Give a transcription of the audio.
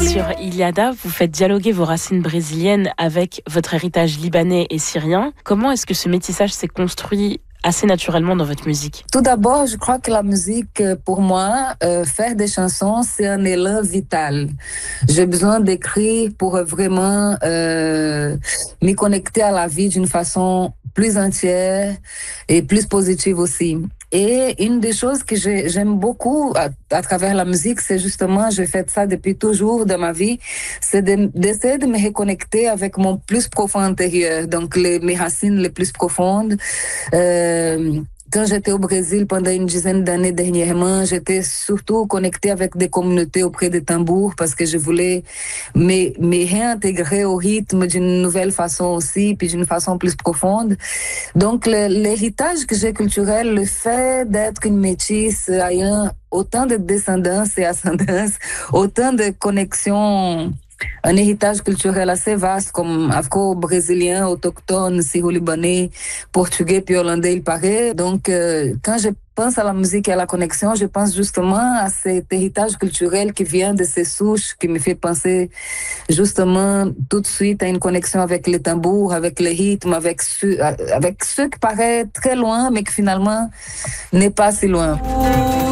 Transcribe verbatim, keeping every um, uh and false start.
Sur Iliada, vous faites dialoguer vos racines brésiliennes avec votre héritage libanais et syrien. Comment est-ce que ce métissage s'est construit assez naturellement dans votre musique? Tout d'abord, je crois que la musique, pour moi, euh, faire des chansons, c'est un élan vital. J'ai besoin d'écrire pour vraiment euh, me connecter à la vie d'une façon plus entière et plus positive aussi. Et une des choses que j'aime beaucoup à, à travers la musique, c'est justement, j'ai fait ça depuis toujours dans ma vie, c'est de, d'essayer de me reconnecter avec mon plus profond intérieur, donc les, mes racines les plus profondes. Euh, Quand j'étais au Brésil pendant une dizaine d'années dernièrement, j'étais surtout connectée avec des communautés auprès des tambours parce que je voulais me, me réintégrer au rythme d'une nouvelle façon aussi, puis d'une façon plus profonde. Donc, le, l'héritage que j'ai culturel, le fait d'être une métisse ayant autant de descendance et ascendance, autant de connexions, un héritage culturel assez vaste comme afro-brésilien, autochtone, syro-libanais, portugais puis hollandais, il paraît. Donc, euh, quand je pense à la musique et à la connexion, je pense justement à cet héritage culturel qui vient de ces souches, qui me fait penser justement tout de suite à une connexion avec les tambours, avec les rythmes, avec ceux, avec ceux qui paraissent très loin, mais qui finalement n'est pas si loin.